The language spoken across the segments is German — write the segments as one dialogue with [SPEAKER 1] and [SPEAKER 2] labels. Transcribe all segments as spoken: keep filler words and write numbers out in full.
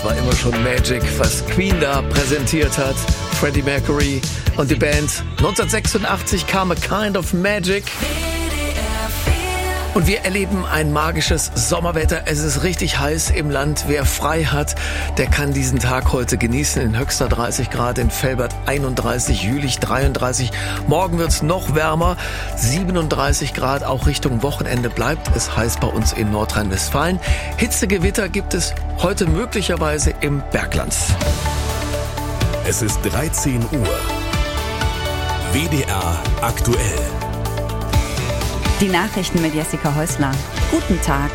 [SPEAKER 1] war immer schon Magic, was Queen da präsentiert hat. Freddie Mercury und die Band. neunzehnhundertsechsundachtzig kam A Kind of Magic. Und wir erleben ein magisches Sommerwetter. Es ist richtig heiß im Land. Wer frei hat, der kann diesen Tag heute genießen. In Höxter dreißig Grad, in Velbert einunddreißig, Jülich dreiunddreißig. Morgen wird's noch wärmer, siebenunddreißig Grad. Auch Richtung Wochenende bleibt es heiß bei uns in Nordrhein-Westfalen. Hitzegewitter gibt es heute möglicherweise im Bergland.
[SPEAKER 2] Es ist dreizehn Uhr. W D R aktuell.
[SPEAKER 3] Die Nachrichten mit Jessica Häusler. Guten Tag.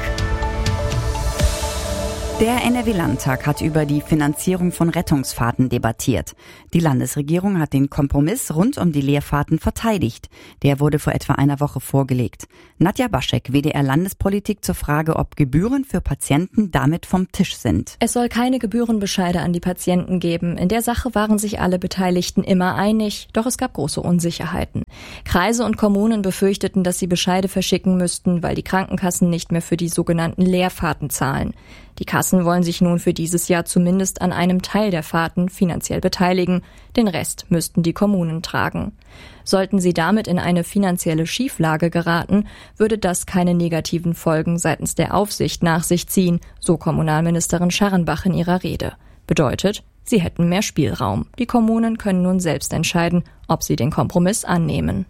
[SPEAKER 3] Der N R W-Landtag hat über die Finanzierung von Rettungsfahrten debattiert. Die Landesregierung hat den Kompromiss rund um die Leerfahrten verteidigt. Der wurde vor etwa einer Woche vorgelegt. Nadja Baschek, W D R-Landespolitik, zur Frage, ob Gebühren für Patienten damit vom Tisch sind.
[SPEAKER 4] Es soll keine Gebührenbescheide an die Patienten geben. In der Sache waren sich alle Beteiligten immer einig, doch es gab große Unsicherheiten. Kreise und Kommunen befürchteten, dass sie Bescheide verschicken müssten, weil die Krankenkassen nicht mehr für die sogenannten Leerfahrten zahlen. Die Kassen wollen sich nun für dieses Jahr zumindest an einem Teil der Fahrten finanziell beteiligen. Den Rest müssten die Kommunen tragen. Sollten sie damit in eine finanzielle Schieflage geraten, würde das keine negativen Folgen seitens der Aufsicht nach sich ziehen, so Kommunalministerin Scharrenbach in ihrer Rede. Bedeutet, sie hätten mehr Spielraum. Die Kommunen können nun selbst entscheiden, ob sie den Kompromiss annehmen.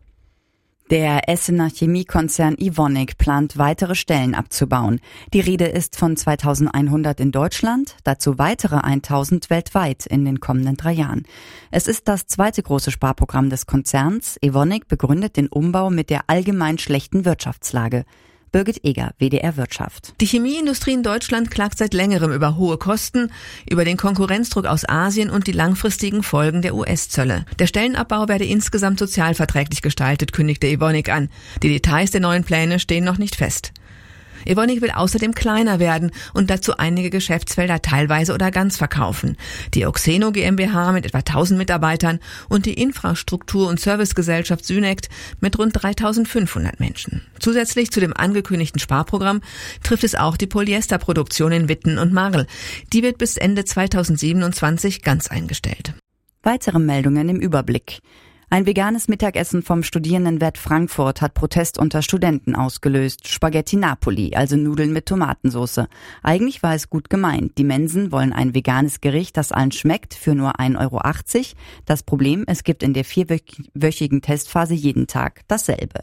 [SPEAKER 3] Der Essener Chemiekonzern Evonik plant, weitere Stellen abzubauen. Die Rede ist von zweitausendeinhundert in Deutschland, dazu weitere eintausend weltweit in den kommenden drei Jahren. Es ist das zweite große Sparprogramm des Konzerns. Evonik begründet den Umbau mit der allgemein schlechten Wirtschaftslage. Birgit Eger, W D R Wirtschaft.
[SPEAKER 5] Die Chemieindustrie in Deutschland klagt seit längerem über hohe Kosten, über den Konkurrenzdruck aus Asien und die langfristigen Folgen der U S-Zölle. Der Stellenabbau werde insgesamt sozialverträglich gestaltet, kündigte Evonik an. Die Details der neuen Pläne stehen noch nicht fest. Evonik will außerdem kleiner werden und dazu einige Geschäftsfelder teilweise oder ganz verkaufen. Die Oxeno GmbH mit etwa tausend Mitarbeitern und die Infrastruktur- und Servicegesellschaft Synect mit rund dreitausendfünfhundert Menschen. Zusätzlich zu dem angekündigten Sparprogramm trifft es auch die Polyesterproduktion in Witten und Marl. Die wird bis Ende zweitausendsiebenundzwanzig ganz eingestellt.
[SPEAKER 3] Weitere Meldungen im Überblick. Ein veganes Mittagessen vom Studierendenwerk Frankfurt hat Protest unter Studenten ausgelöst. Spaghetti Napoli, also Nudeln mit Tomatensauce. Eigentlich war es gut gemeint. Die Mensen wollen ein veganes Gericht, das allen schmeckt, für nur ein Euro achtzig. Das Problem, es gibt in der vierwöchigen Testphase jeden Tag dasselbe.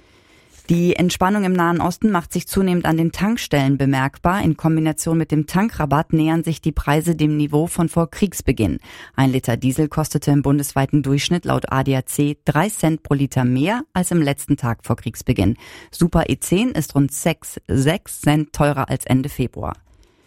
[SPEAKER 3] Die Entspannung im Nahen Osten macht sich zunehmend an den Tankstellen bemerkbar. In Kombination mit dem Tankrabatt nähern sich die Preise dem Niveau von vor Kriegsbeginn. Ein Liter Diesel kostete im bundesweiten Durchschnitt laut A D A C drei Cent pro Liter mehr als im letzten Tag vor Kriegsbeginn. Super E zehn ist rund sechs Cent teurer als Ende Februar.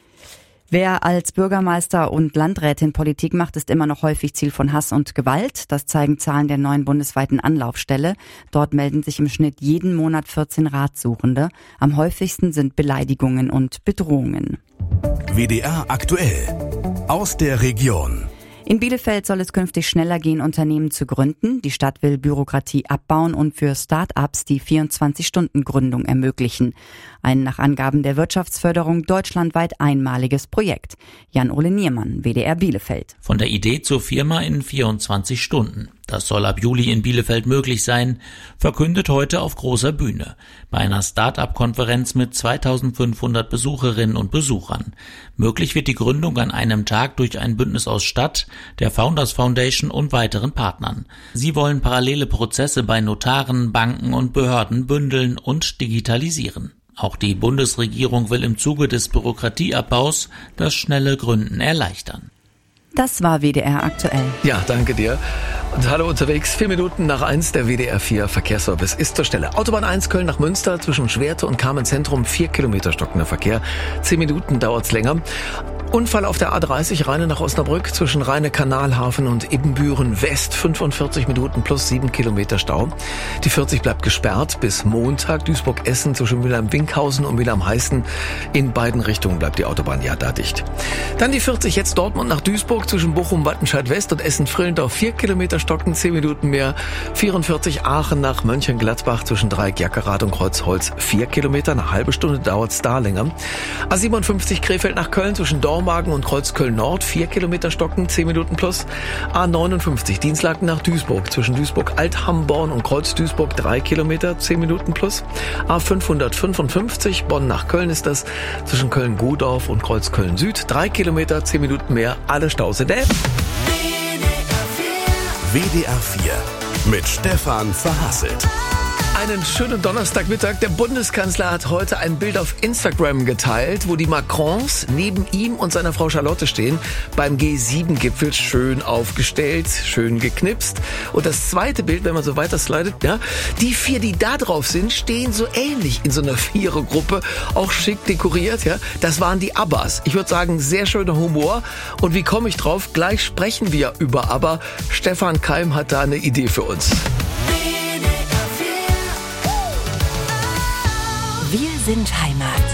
[SPEAKER 3] Wer als Bürgermeister und Landrätin Politik macht, ist immer noch häufig Ziel von Hass und Gewalt. Das zeigen Zahlen der neuen bundesweiten Anlaufstelle. Dort melden sich im Schnitt jeden Monat vierzehn Ratsuchende. Am häufigsten sind Beleidigungen und Bedrohungen.
[SPEAKER 2] W D R aktuell. Aus der Region.
[SPEAKER 3] In Bielefeld soll es künftig schneller gehen, Unternehmen zu gründen. Die Stadt will Bürokratie abbauen und für Start-ups die vierundzwanzig-Stunden-Gründung ermöglichen. Ein nach Angaben der Wirtschaftsförderung deutschlandweit einmaliges Projekt. Jan-Ole Niermann, W D R Bielefeld.
[SPEAKER 6] Von der Idee zur Firma in vierundzwanzig Stunden. Das soll ab Juli in Bielefeld möglich sein, verkündet heute auf großer Bühne. Bei einer Start-up-Konferenz mit zweitausendfünfhundert Besucherinnen und Besuchern. Möglich wird die Gründung an einem Tag durch ein Bündnis aus Stadt, der Founders Foundation und weiteren Partnern. Sie wollen parallele Prozesse bei Notaren, Banken und Behörden bündeln und digitalisieren. Auch die Bundesregierung will im Zuge des Bürokratieabbaus das schnelle Gründen erleichtern.
[SPEAKER 3] Das war W D R aktuell.
[SPEAKER 1] Ja, danke dir. Und hallo unterwegs, vier Minuten nach eins, der W D R vier Verkehrsservice ist zur Stelle. Autobahn eins Köln nach Münster zwischen Schwerte und Kamenz-Zentrum, vier Kilometer stockender Verkehr. Zehn Minuten dauert's länger. Unfall auf der A dreißig, Rheine nach Osnabrück, zwischen Rheine-Kanalhafen und Ibbenbüren West, fünfundvierzig Minuten plus sieben Kilometer Stau. Die vierzig bleibt gesperrt bis Montag. Duisburg-Essen zwischen Mülheim-Winkhausen und Mülheim-Heißen. In beiden Richtungen bleibt die Autobahn ja da dicht. Dann die vierzig jetzt Dortmund nach Duisburg, zwischen Bochum-Wattenscheid-West und Essen-Frillendorf, vier Kilometer stocken, zehn Minuten mehr. vierundvierzig Aachen nach Mönchengladbach, zwischen Dreieck-Jackerath und Kreuzholz, vier Kilometer, eine halbe Stunde dauert's da länger. A siebenundfünfzig Krefeld nach Köln, zwischen Dortmund Dormagen und Kreuz Köln-Nord, vier Kilometer stocken, zehn Minuten plus. A neunundfünfzig, Dienstlaken nach Duisburg, zwischen Duisburg-Alt-Hamborn und Kreuz Duisburg, drei Kilometer, zehn Minuten plus. A fünfhundertfünfundfünfzig, Bonn nach Köln ist das, zwischen Köln-Godorf und Kreuz Köln-Süd, drei Kilometer, zehn Minuten mehr, alle Staus in der App.
[SPEAKER 2] W D R vier mit Stefan Verhasselt.
[SPEAKER 1] Einen schönen Donnerstagmittag. Der Bundeskanzler hat heute ein Bild auf Instagram geteilt, wo die Macrons neben ihm und seiner Frau Charlotte stehen, beim G sieben Gipfel schön aufgestellt, schön geknipst. Und das zweite Bild, wenn man so weiter slidet, ja, die vier, die da drauf sind, stehen so ähnlich in so einer Vierergruppe, auch schick dekoriert, ja. Das waren die Abbas. Ich würde sagen, sehr schöner Humor. Und wie komme ich drauf? Gleich sprechen wir über ABBA. Stefan Keim hat da eine Idee für uns.
[SPEAKER 7] Wir sind Heimat.